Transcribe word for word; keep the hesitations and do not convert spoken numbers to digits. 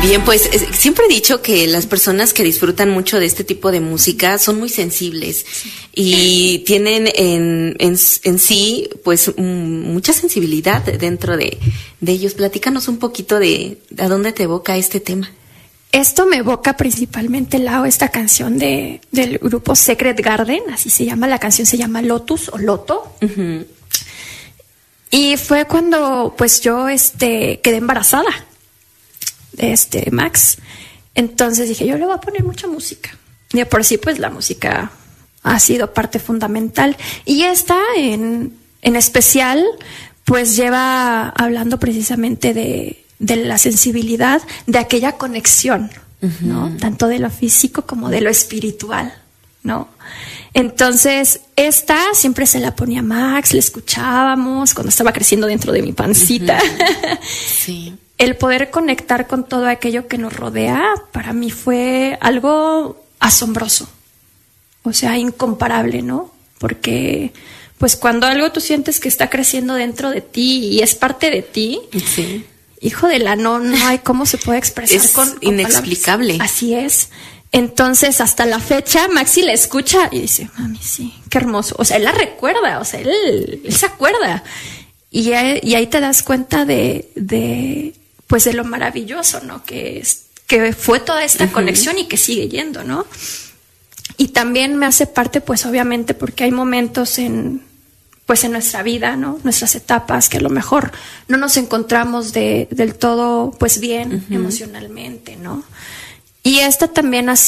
Bien, pues eh, siempre he dicho que las personas que disfrutan mucho de este tipo de música son muy sensibles sí. y tienen en, en, en sí pues m- mucha sensibilidad dentro de, de ellos. Platícanos un poquito de a dónde te evoca este tema. Esto me evoca principalmente, Lau, esta canción de, del grupo Secret Garden, así se llama, la canción se llama Lotus o Loto. Uh-huh. Y fue cuando pues yo este quedé embarazada de este Max. Entonces dije, yo le voy a poner mucha música. Y de por sí pues la música ha sido parte fundamental. Y esta en, en especial pues lleva hablando precisamente de de la sensibilidad, de aquella conexión, uh-huh. ¿no? Tanto de lo físico como de lo espiritual, ¿no? Entonces, esta siempre se la ponía Max, la escuchábamos cuando estaba creciendo dentro de mi pancita. Uh-huh. Sí. El poder conectar con todo aquello que nos rodea, para mí fue algo asombroso. O sea, incomparable, ¿no? Porque pues cuando algo tú sientes que está creciendo dentro de ti y es parte de ti, sí. Hijo de la no, no hay cómo se puede expresar es con, con inexplicable. Palabras. Así es. Entonces, hasta la fecha, Maxi la escucha y dice, mami, sí, qué hermoso. O sea, él la recuerda, o sea, él, él se acuerda. Y, y ahí te das cuenta de, de, pues, de lo maravilloso, ¿no? Que, es, que fue toda esta uh-huh. conexión y que sigue yendo, ¿no? Y también me hace parte, pues, obviamente, porque hay momentos en... pues en nuestra vida, ¿no? Nuestras etapas que a lo mejor no nos encontramos de, del todo, pues bien uh-huh. emocionalmente, ¿no? Y esta también ha